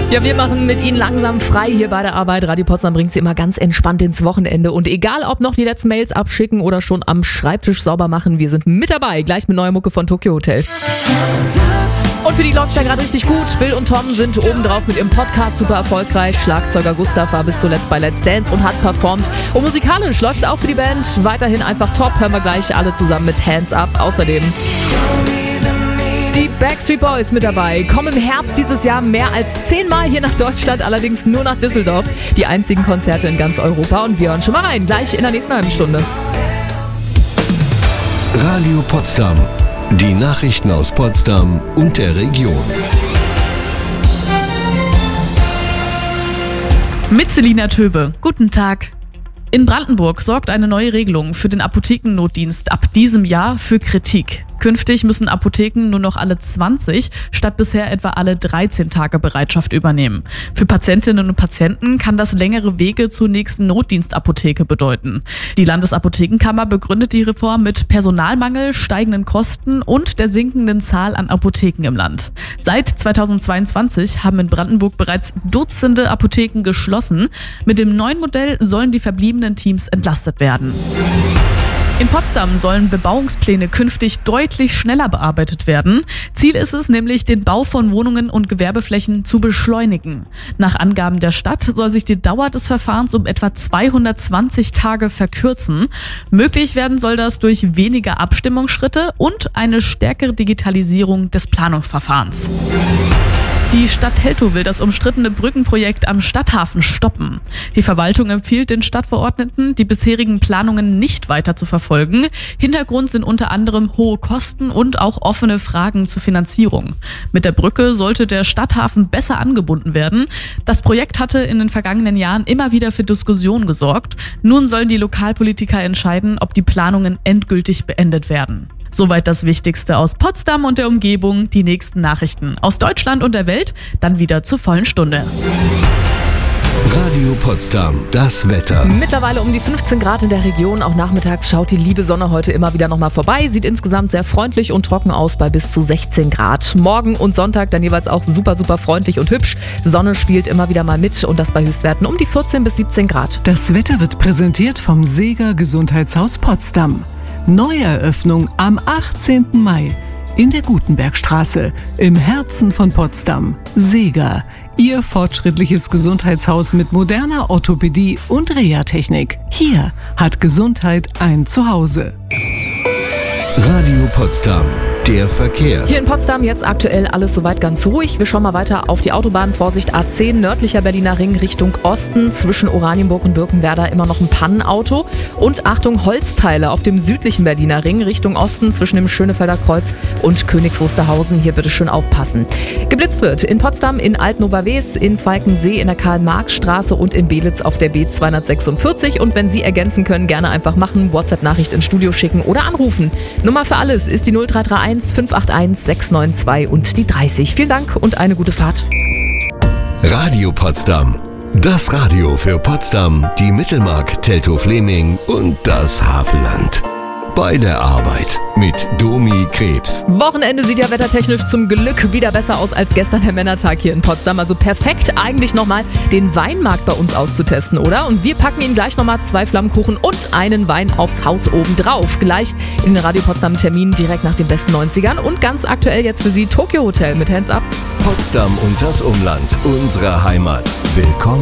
Ja, wir machen mit Ihnen langsam frei hier bei der Arbeit. Radio Potsdam bringt Sie immer ganz entspannt ins Wochenende. Und egal, ob noch die letzten Mails abschicken oder schon am Schreibtisch sauber machen, wir sind mit dabei. Gleich mit neuer Mucke von Tokyo Hotel. Und für die läuft's ja gerade richtig gut. Bill und Tom sind obendrauf mit ihrem Podcast super erfolgreich. Schlagzeuger Gustav war bis zuletzt bei Let's Dance und hat performt. Und musikalisch läuft's auch für die Band weiterhin einfach top. Hören wir gleich alle zusammen mit Hands Up. Außerdem die Backstreet Boys mit dabei, kommen im Herbst dieses Jahr mehr als 10-mal hier nach Deutschland, allerdings nur nach Düsseldorf. Die einzigen Konzerte in ganz Europa und wir hören schon mal rein, gleich in der nächsten halben Stunde. Radio Potsdam, die Nachrichten aus Potsdam und der Region. Mit Selina Töbe. Guten Tag. In Brandenburg sorgt eine neue Regelung für den Apothekennotdienst ab diesem Jahr für Kritik. Künftig müssen Apotheken nur noch alle 20 statt bisher etwa alle 13 Tage Bereitschaft übernehmen. Für Patientinnen und Patienten kann das längere Wege zur nächsten Notdienstapotheke bedeuten. Die Landesapothekenkammer begründet die Reform mit Personalmangel, steigenden Kosten und der sinkenden Zahl an Apotheken im Land. Seit 2022 haben in Brandenburg bereits Dutzende Apotheken geschlossen. Mit dem neuen Modell sollen die verbliebenen Teams entlastet werden. In Potsdam sollen Bebauungspläne künftig deutlich schneller bearbeitet werden. Ziel ist es nämlich, den Bau von Wohnungen und Gewerbeflächen zu beschleunigen. Nach Angaben der Stadt soll sich die Dauer des Verfahrens um etwa 220 Tage verkürzen. Möglich werden soll das durch weniger Abstimmungsschritte und eine stärkere Digitalisierung des Planungsverfahrens. Die Stadt Teltow will das umstrittene Brückenprojekt am Stadthafen stoppen. Die Verwaltung empfiehlt den Stadtverordneten, die bisherigen Planungen nicht weiter zu verfolgen. Hintergrund sind unter anderem hohe Kosten und auch offene Fragen zur Finanzierung. Mit der Brücke sollte der Stadthafen besser angebunden werden. Das Projekt hatte in den vergangenen Jahren immer wieder für Diskussionen gesorgt. Nun sollen die Lokalpolitiker entscheiden, ob die Planungen endgültig beendet werden. Soweit das Wichtigste aus Potsdam und der Umgebung. Die nächsten Nachrichten aus Deutschland und der Welt dann wieder zur vollen Stunde. Radio Potsdam, das Wetter. Mittlerweile um die 15 Grad in der Region. Auch nachmittags schaut die liebe Sonne heute immer wieder nochmal vorbei. Sieht insgesamt sehr freundlich und trocken aus bei bis zu 16 Grad. Morgen und Sonntag dann jeweils auch super, super freundlich und hübsch. Sonne spielt immer wieder mal mit und das bei Höchstwerten um die 14 bis 17 Grad. Das Wetter wird präsentiert vom Seeger Gesundheitshaus Potsdam. Neueröffnung am 18. Mai in der Gutenbergstraße im Herzen von Potsdam. Seeger, Ihr fortschrittliches Gesundheitshaus mit moderner Orthopädie und Reha-Technik. Hier hat Gesundheit ein Zuhause. Radio Potsdam, der Verkehr. Hier in Potsdam jetzt aktuell alles soweit ganz ruhig. Wir schauen mal weiter auf die Autobahn. Vorsicht A10, nördlicher Berliner Ring Richtung Osten. Zwischen Oranienburg und Birkenwerder immer noch ein Pannenauto. Und Achtung, Holzteile auf dem südlichen Berliner Ring Richtung Osten zwischen dem Schönefelder Kreuz und Königs Wusterhausen. Hier bitte schön aufpassen. Geblitzt wird in Potsdam, in Altnova-Wes, in Falkensee, in der Karl-Marx-Straße und in Belitz auf der B246. Und wenn Sie ergänzen können, gerne einfach machen. WhatsApp-Nachricht ins Studio schicken oder anrufen. Nummer für alles ist die 0331 581 692 und die 30. Vielen Dank und eine gute Fahrt. Radio Potsdam, das Radio für Potsdam, die Mittelmark, Teltow-Fleming und das Havelland. Bei der Arbeit mit Domi Krebs. Wochenende sieht ja wettertechnisch zum Glück wieder besser aus als gestern der Männertag hier in Potsdam. Also perfekt eigentlich nochmal den Weinmarkt bei uns auszutesten, oder? Und wir packen Ihnen gleich nochmal 2 Flammkuchen und einen Wein aufs Haus oben drauf. Gleich in den Radio Potsdam Termin direkt nach den besten 90ern. Und ganz aktuell jetzt für Sie Tokyo Hotel mit Hands Up. Potsdam und das Umland, unsere Heimat. Willkommen.